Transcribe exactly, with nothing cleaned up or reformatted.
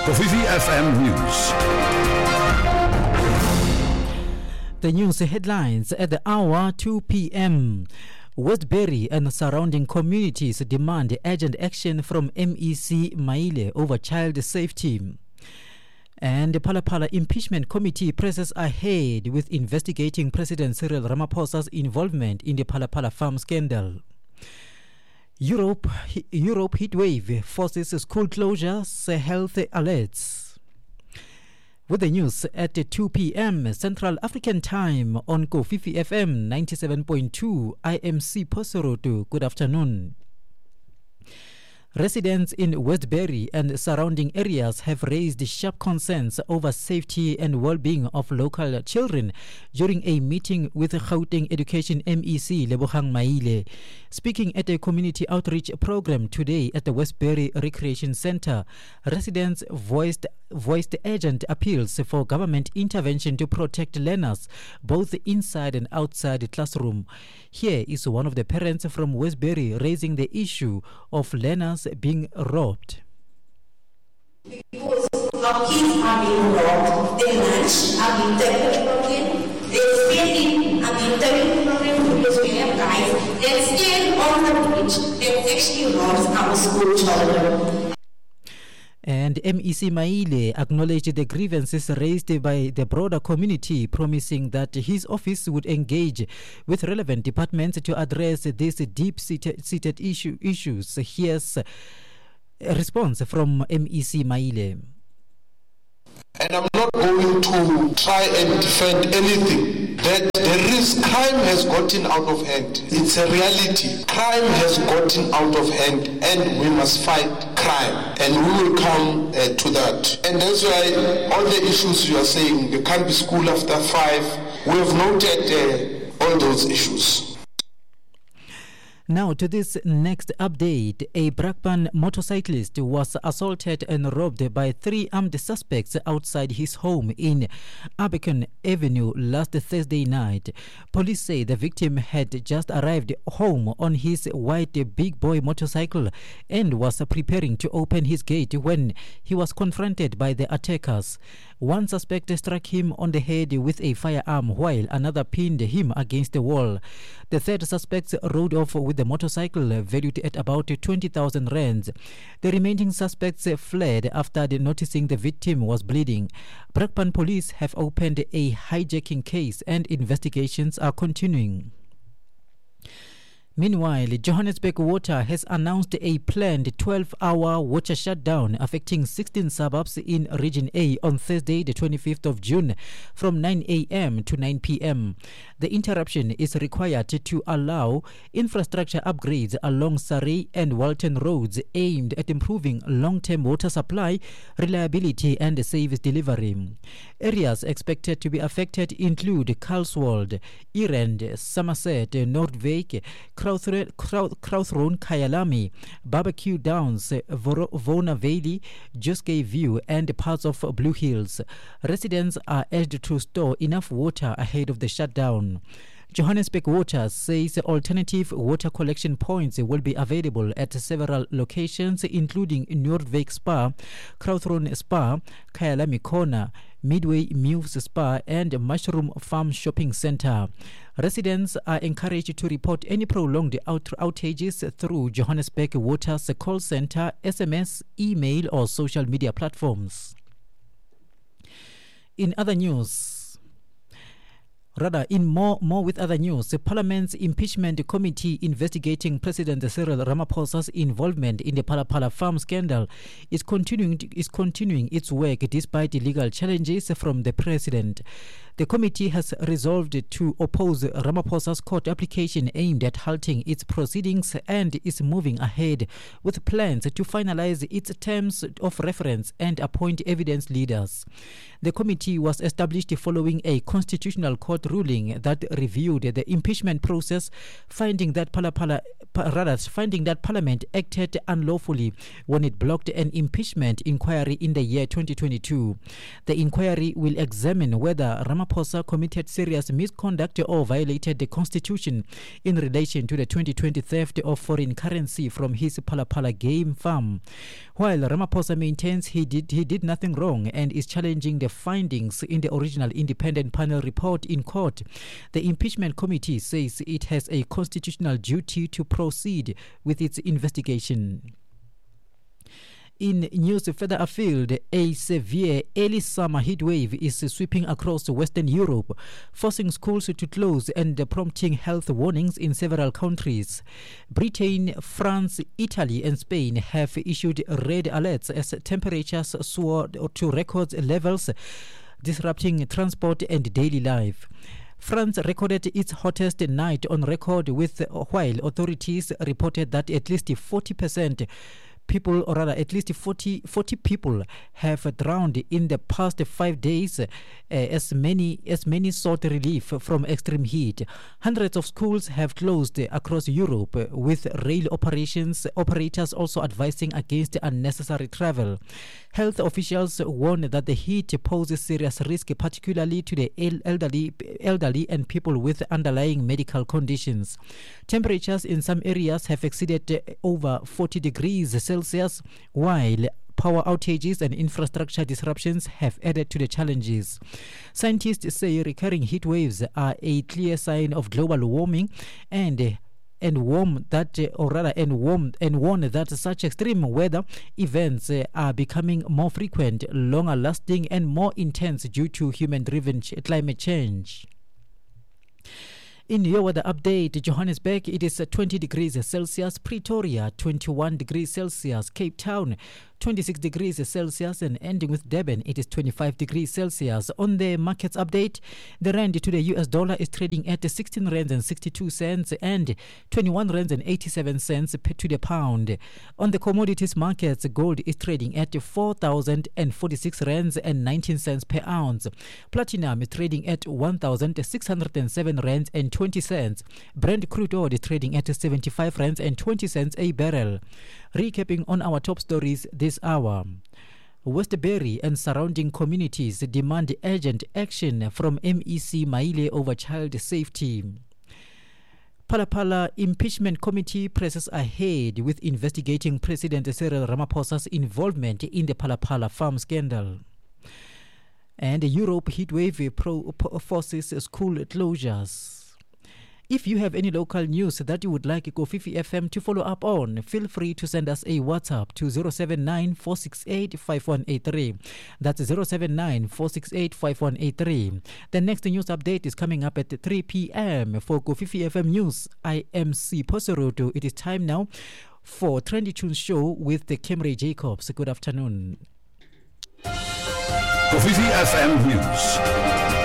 Kofifi F M News. The news headlines at the hour two p.m. Westbury and surrounding communities demand urgent action from M E C Maile over child safety. And the Phala Phala Impeachment Committee presses ahead with investigating President Cyril Ramaphosa's involvement in the Phala Phala farm scandal. Europe, Europe heatwave forces school closures, health alerts. With the news at two p.m. Central African Time on Kofifi F M ninety-seven point two, I M C Posoroto. Good afternoon. Residents in Westbury and surrounding areas have raised sharp concerns over safety and well-being of local children during a meeting with Gauteng Education M E C Lebogang Maile. Speaking at a community outreach program today at the Westbury Recreation Center, residents voiced voiced urgent appeals for government intervention to protect learners both inside and outside the classroom. Here is one of the parents from Westbury raising the issue of learners being robbed. Because our kids are being robbed, their lunch are being taken from them, their spending are being taken from them because we have guys that stand on the bridge that actually robs our school children. And M E C Maile acknowledged the grievances raised by the broader community, promising that his office would engage with relevant departments to address these deep-seated issue, issues. Here's a response from M E C Maile. And I'm not going to try and defend anything. That there is crime has gotten out of hand. It's a reality. Crime has gotten out of hand and we must fight crime. And we will come uh, to that. And that's why all the issues you are saying, there can't be school after five. We have noted uh, all those issues. Now to this next update, a Brakpan motorcyclist was assaulted and robbed by three armed suspects outside his home in Abercorn Avenue last Thursday night. Police say the victim had just arrived home on his white big boy motorcycle and was preparing to open his gate when he was confronted by the attackers. One suspect struck him on the head with a firearm while another pinned him against the wall. The third suspect rode off with the motorcycle valued at about twenty thousand rands. The remaining suspects fled after noticing the victim was bleeding. Brakpan police have opened a hijacking case and investigations are continuing. Meanwhile, Johannesburg Water has announced a planned twelve-hour water shutdown affecting sixteen suburbs in Region A on Thursday, the twenty-fifth of June, from nine a.m. to nine p.m. The interruption is required to allow infrastructure upgrades along Surrey and Walton roads aimed at improving long-term water supply, reliability and service delivery. Areas expected to be affected include Carlswold, Erand, Somerset, Noordwijk, Crowthron, Kyalami, Barbecue Downs, Vona Valley, Joskay View and parts of Blue Hills. Residents are urged to store enough water ahead of the shutdown. Johannesburg Water says alternative water collection points will be available at several locations including Noordwijk Spa, Crowthron Spa, Kyalami Corner, Midway Mews Spa and Mushroom Farm Shopping Centre. Residents are encouraged to report any prolonged out- outages through Johannesburg Water's call centre, S M S, email or social media platforms. In other news, Rather, in more more with other news, the Parliament's Impeachment Committee investigating President Cyril Ramaphosa's involvement in the Phala Phala farm scandal is continuing is continuing its work despite legal challenges from the President. The committee has resolved to oppose Ramaphosa's court application aimed at halting its proceedings and is moving ahead with plans to finalize its terms of reference and appoint evidence leaders. The committee was established following a constitutional court ruling that reviewed the impeachment process, finding that Phala Phala rather finding that Parliament acted unlawfully when it blocked an impeachment inquiry in the year twenty twenty-two. The inquiry will examine whether Ramaphosa committed serious misconduct or violated the constitution in relation to the twenty twenty theft of foreign currency from his Palapala game farm. While Ramaphosa maintains he did he did nothing wrong and is challenging the findings in the original independent panel report in court, the impeachment committee says it has a constitutional duty to proceed with its investigation. In news further afield, a severe early summer heatwave is sweeping across Western Europe, forcing schools to close and prompting health warnings in several countries. Britain, France, Italy and Spain have issued red alerts as temperatures soar to record levels, disrupting transport and daily life. France recorded its hottest night on record, with while authorities reported that at least forty percent people, or rather at least forty, forty people have drowned in the past five days, uh, as many as many sought relief from extreme heat. Hundreds of schools have closed across Europe, with rail operations operators also advising against unnecessary travel. Health officials warn that the heat poses serious risk, particularly to the elderly, elderly and people with underlying medical conditions. Temperatures in some areas have exceeded over forty degrees Celsius, while power outages and infrastructure disruptions have added to the challenges. Scientists say recurring heat waves are a clear sign of global warming, and and warm that or rather and warm and warn that such extreme weather events are becoming more frequent, longer lasting and more intense due to human driven climate change. In your weather update, Johannesburg, it is twenty degrees Celsius, Pretoria, twenty-one degrees Celsius, Cape Town, twenty-six degrees Celsius, and ending with Durban, it is twenty-five degrees Celsius. On the markets update, the rand to the U S dollar is trading at sixteen rands and sixty-two cents and twenty-one rands and eighty-seven cents to the pound. On the commodities markets, gold is trading at four thousand forty-six rands and nineteen cents per ounce. Platinum is trading at one thousand six hundred seven rands and twenty cents. Brent crude oil is trading at seventy-five rands and twenty cents a barrel. Recapping on our top stories this hour. Westbury and surrounding communities demand urgent action from M E C Maile over child safety. Palapala Impeachment Committee presses ahead with investigating President Cyril Ramaphosa's involvement in the Palapala farm scandal. And Europe heatwave pro- forces school closures. If you have any local news that you would like Kofifi F M to follow up on, feel free to send us a WhatsApp to zero seven nine, four six eight, five one eight three. That's zero seven nine, four six eight, five one eight three. The next news update is coming up at three p.m. For Kofifi F M News, I am C. Poseroto. It is time now for Trendy Tunes Show with the Kemre Jacobs. Good afternoon. Kofifi F M News.